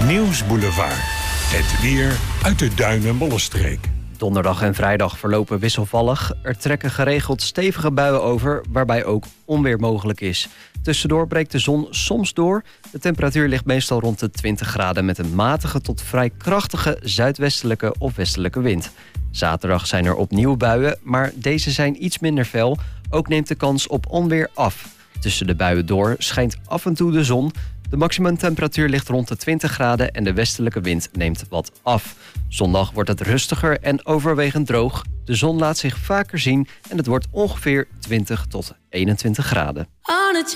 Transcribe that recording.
Nieuwsboulevard. Het weer uit de Duin- en Bollenstreek. Donderdag en vrijdag verlopen wisselvallig. Er trekken geregeld stevige buien over, waarbij ook onweer mogelijk is. Tussendoor breekt de zon soms door. De temperatuur ligt meestal rond de 20 graden... met een matige tot vrij krachtige zuidwestelijke of westelijke wind. Zaterdag zijn er opnieuw buien, maar deze zijn iets minder fel. Ook neemt de kans op onweer af. Tussen de buien door schijnt af en toe de zon. De maximumtemperatuur ligt rond de 20 graden en de westelijke wind neemt wat af. Zondag wordt het rustiger en overwegend droog. De zon laat zich vaker zien en het wordt ongeveer 20 tot 21 graden.